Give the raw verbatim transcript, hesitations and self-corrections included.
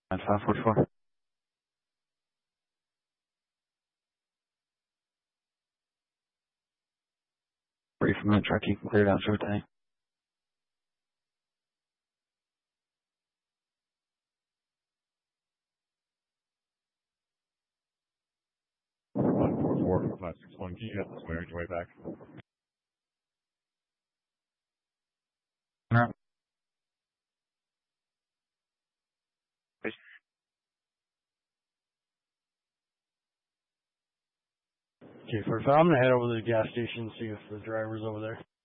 nine five four four. Brief from the truck, you can clear it out short tank. one four four five six one. Can you get this way on your way back? Alright. Okay, first I'm gonna head over to the gas station and see if the driver's over there.